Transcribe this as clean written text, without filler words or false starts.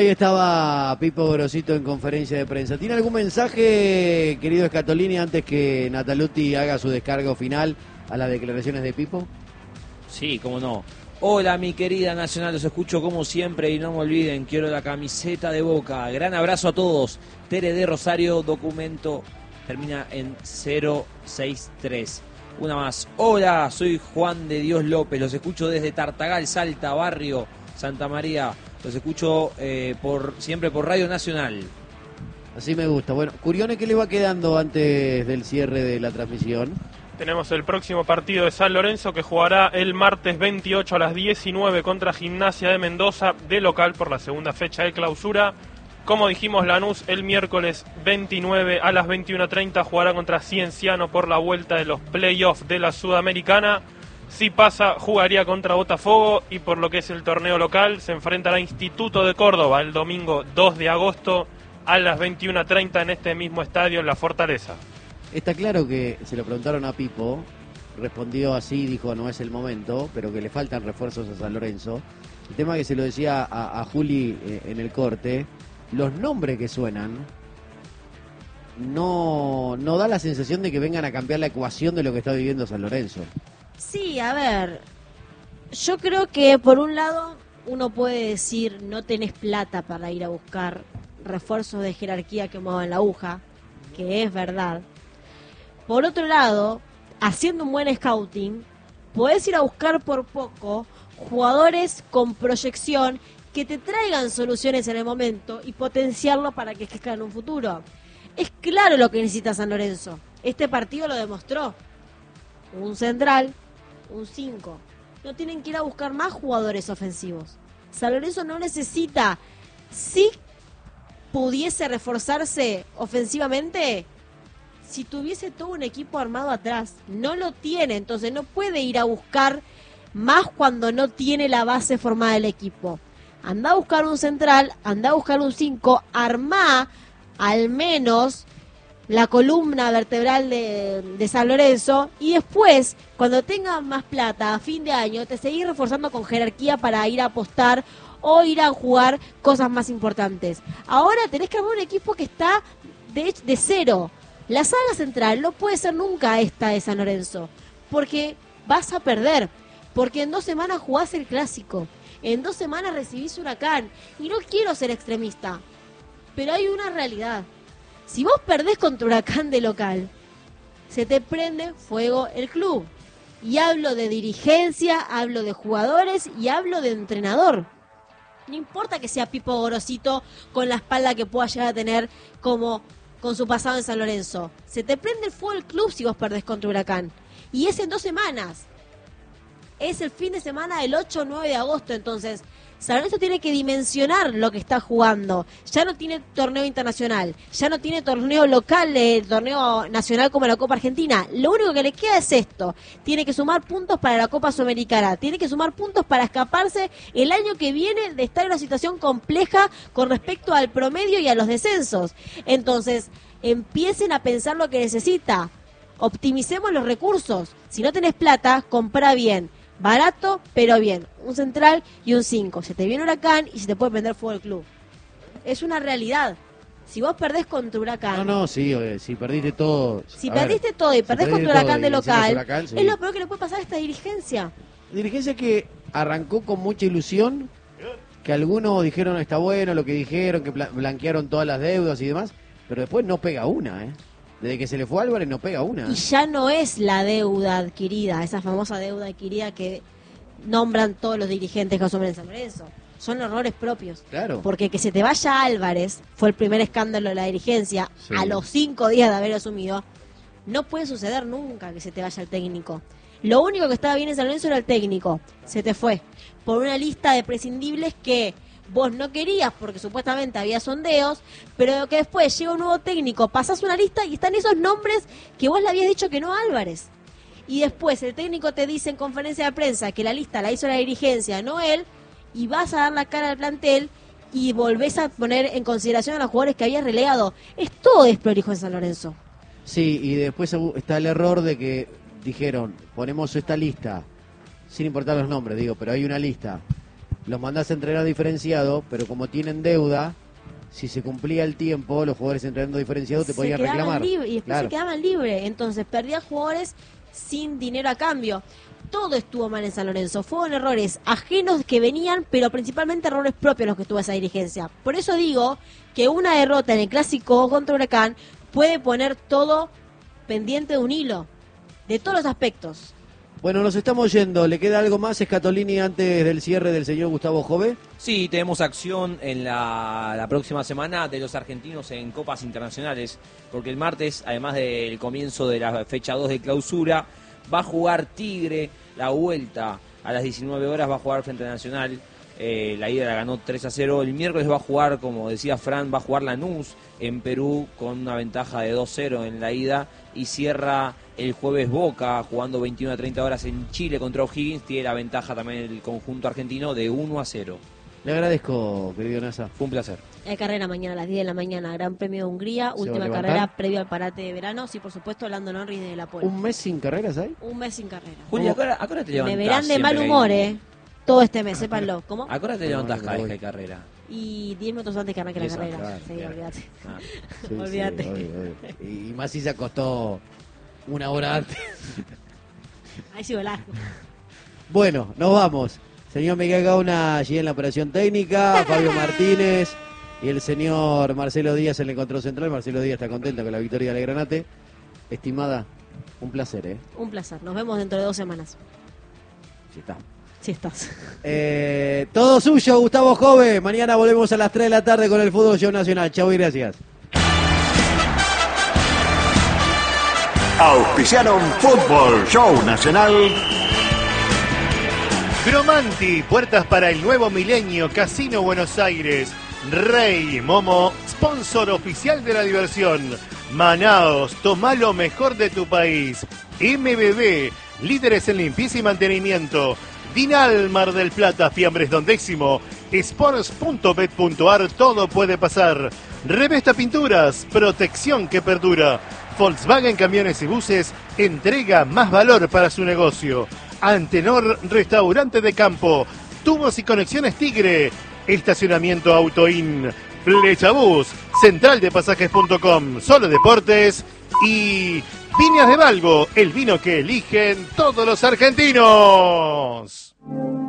Ahí estaba Pipo Gorosito en conferencia de prensa. ¿Tiene algún mensaje, querido Scatolini, antes que Nataluti haga su descargo final a las declaraciones de Pipo? Sí, cómo no. Hola, mi querida Nacional, los escucho como siempre y no me olviden, quiero la camiseta de Boca. Gran abrazo a todos. Tere de Rosario, documento, termina en 063. Una más. Hola, soy Juan de Dios López, los escucho desde Tartagal, Salta, Barrio, Santa María. Los escucho siempre por Radio Nacional. Así me gusta. Bueno, Curione, ¿qué le va quedando antes del cierre de la transmisión? Tenemos el próximo partido de San Lorenzo que jugará el martes 28 a las 19 contra Gimnasia de Mendoza de local por la segunda fecha de clausura. Como dijimos, Lanús el miércoles 29 a las 21:30 jugará contra Cienciano por la vuelta de los playoffs de la Sudamericana. Si pasa, jugaría contra Botafogo y por lo que es el torneo local se enfrentará a Instituto de Córdoba el domingo 2 de agosto a las 21:30 en este mismo estadio en La Fortaleza. Está claro que se lo preguntaron a Pipo, respondió así, dijo no es el momento, pero que le faltan refuerzos a San Lorenzo. El tema que se lo decía a Juli en el corte, los nombres que suenan no da la sensación de que vengan a cambiar la ecuación de lo que está viviendo San Lorenzo. Sí, a ver, yo creo que por un lado uno puede decir no tenés plata para ir a buscar refuerzos de jerarquía que muevan la aguja, que es verdad. Por otro lado, haciendo un buen scouting, podés ir a buscar por poco jugadores con proyección que te traigan soluciones en el momento y potenciarlo para que crezcan en un futuro. Es claro lo que necesita San Lorenzo. Este partido lo demostró. Un central, un 5. No tienen que ir a buscar más jugadores ofensivos. San Lorenzo no necesita. Si pudiese reforzarse ofensivamente, si tuviese todo un equipo armado atrás. No lo tiene, entonces no puede ir a buscar más cuando no tiene la base formada del equipo. Anda a buscar un central, anda a buscar un 5, armá al menos la columna vertebral de San Lorenzo y después, cuando tenga más plata a fin de año, te seguís reforzando con jerarquía para ir a apostar o ir a jugar cosas más importantes. Ahora tenés que armar un equipo que está de cero. La saga central no puede ser nunca esta de San Lorenzo, porque vas a perder, porque en 2 semanas jugás el Clásico, en 2 semanas recibís Huracán, y no quiero ser extremista, pero hay una realidad. Si vos perdés contra Huracán de local, se te prende fuego el club. Y hablo de dirigencia, hablo de jugadores y hablo de entrenador. No importa que sea Pipo Gorosito con la espalda que pueda llegar a tener como con su pasado en San Lorenzo. Se te prende el fuego el club si vos perdés contra Huracán. Y es en 2 semanas. Es el fin de semana del 8 o 9 de agosto, entonces San Lorenzo tiene que dimensionar lo que está jugando. Ya no tiene torneo internacional, ya no tiene torneo local, torneo nacional como la Copa Argentina. Lo único que le queda es esto. Tiene que sumar puntos para la Copa Sudamericana, tiene que sumar puntos para escaparse el año que viene de estar en una situación compleja con respecto al promedio y a los descensos. Entonces, empiecen a pensar lo que necesita. Optimicemos los recursos. Si no tenés plata, comprá bien. Barato, pero bien. Un central y un 5. Se te viene Huracán y se te puede prender fuego el club. Es una realidad. Si vos perdés contra Huracán... No, sí, si perdiste todo... Si perdiste todo y perdés contra Huracán de local, Huracán, sí. Es lo peor que le puede pasar a esta dirigencia. Dirigencia que arrancó con mucha ilusión, que algunos dijeron está bueno lo que dijeron, que blanquearon todas las deudas y demás, pero después no pega una, ¿eh? Desde que se le fue Álvarez no pega una. Y ya no es la deuda adquirida, esa famosa deuda adquirida que nombran todos los dirigentes que asumen en San Lorenzo. Son errores propios. Claro. Porque que se te vaya Álvarez fue el primer escándalo de la dirigencia, sí, a los 5 días de haber asumido. No puede suceder nunca que se te vaya el técnico. Lo único que estaba bien en San Lorenzo era el técnico. Se te fue. Por una lista de prescindibles que vos no querías porque supuestamente había sondeos, pero que después llega un nuevo técnico, pasás una lista y están esos nombres que vos le habías dicho que no a Álvarez. Y después el técnico te dice en conferencia de prensa que la lista la hizo la dirigencia, no él, y vas a dar la cara al plantel y volvés a poner en consideración a los jugadores que habías relegado. Es todo desprolijo en San Lorenzo. Sí, y después está el error de que dijeron, ponemos esta lista, sin importar los nombres, digo, pero hay una lista. los mandás a entrenar diferenciado, pero como tienen deuda, si se cumplía el tiempo, los jugadores entrenando diferenciado te podían reclamar. Y después Claro. se quedaban libres, entonces perdían jugadores sin dinero a cambio. Todo estuvo mal en San Lorenzo, fueron errores ajenos que venían, pero principalmente errores propios los que tuvo esa dirigencia. Por eso digo que una derrota en el clásico contra Huracán puede poner todo pendiente de un hilo, de todos los aspectos. Bueno, nos estamos yendo. ¿Le queda algo más, Scatolini, antes del cierre del señor Gustavo Jove? Sí, tenemos acción en la próxima semana de los argentinos en copas internacionales, porque el martes, además del comienzo de la fecha 2 de clausura, va a jugar Tigre la vuelta a las 19 horas, va a jugar frente a Nacional. La ida la ganó 3-0. El miércoles va a jugar, como decía Fran, va a jugar Lanús en Perú con una ventaja de 2-0 en la ida, y cierra el jueves Boca jugando 21 a 30 horas en Chile contra O'Higgins. Tiene la ventaja también el conjunto argentino de 1-0. Le agradezco, querido Nasa. Fue un placer. Hay carrera mañana a las 10 de la mañana, Gran Premio de Hungría, ¿Se va a última levantar? carrera previo al parate de verano. Sí, por supuesto, Lando Norris de la Pole. ¿Un mes sin carreras hay? Un mes sin carrera. Julia, ¿a qué hora te levantás? Me verán de siempre mal que hay- humor, todo este mes, sépanlo. ¿Cómo? ¿A qué hora te levantás cada vez voy. que hay carrera? Y 10 minutos antes que arranque la Eso, carrera. claro, Sí, claro. olvídate. Ah. Sí, Olvídate. sí, obvio. Y más si se acostó una hora antes. Ahí sigo largo. Bueno, nos vamos. Señor Miguel Gauna allí en la operación técnica, Fabio Martínez y el señor Marcelo Díaz en el control central. Marcelo Díaz está contento con la victoria de Granate. Estimada, un placer, ¿eh? Un placer. Nos vemos dentro de 2 semanas. Sí está. Si estás. Todo suyo, Gustavo Jove. Mañana volvemos a las 3 de la tarde con el Fútbol Show Nacional. Chau y gracias. Auspiciaron Fútbol Show Nacional. Gromanti, puertas para el nuevo milenio, Casino Buenos Aires. Rey Momo, sponsor oficial de la diversión. Manaos, toma lo mejor de tu país. MBB, líderes en limpieza y mantenimiento. Dinal, Mar del Plata, Fiambres Don Décimo. Sports.bet.ar, todo puede pasar. Revesta Pinturas, protección que perdura. Volkswagen Camiones y Buses entrega más valor para su negocio. Antenor Restaurante de Campo, Tubos y Conexiones Tigre, Estacionamiento Autoin, Flechabús, Centraldepasajes.com, Solo Deportes y Viñas de Valgo, el vino que eligen todos los argentinos.